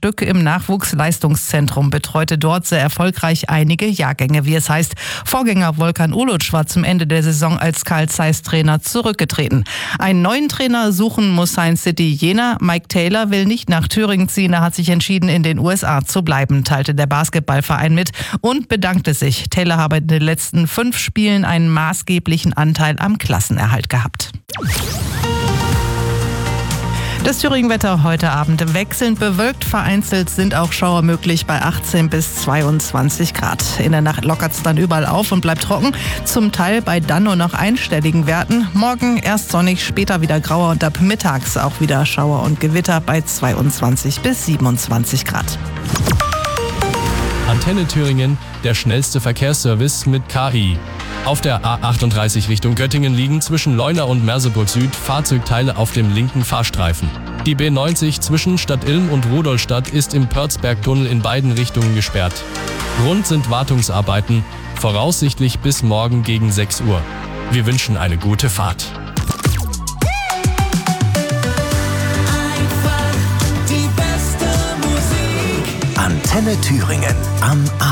Stück im Nachwuchsleistungszentrum, betreute dort sehr erfolgreich einige Jahrgänge, wie es heißt. Vorgänger Volkan Uluc war zum Ende der Saison als Carl Zeiss Trainer zurückgetreten. Einen neuen Trainer suchen muss Science City Jena. Mike Taylor will nicht nach Thüringen ziehen, er hat sich entschieden, in den USA zu bleiben, teilte der Basketballverein mit und bedankte sich. Taylor habe in den letzten 5 Spielen einen maßgeblichen Anteil am Klassenerhalt gehabt. Das Thüringen-Wetter heute Abend wechselnd bewölkt, vereinzelt sind auch Schauer möglich bei 18 bis 22 Grad. In der Nacht lockert es dann überall auf und bleibt trocken, zum Teil bei dann nur noch einstelligen Werten. Morgen erst sonnig, später wieder grauer und ab mittags auch wieder Schauer und Gewitter bei 22 bis 27 Grad. Antenne Thüringen, der schnellste Verkehrsservice mit KI. Auf der A38 Richtung Göttingen liegen zwischen Leuna und Merseburg Süd Fahrzeugteile auf dem linken Fahrstreifen. Die B90 zwischen Stadt Ilm und Rudolstadt ist im Pörzbergtunnel in beiden Richtungen gesperrt. Grund sind Wartungsarbeiten, voraussichtlich bis morgen gegen 6 Uhr. Wir wünschen eine gute Fahrt. Antenne Thüringen am Abend.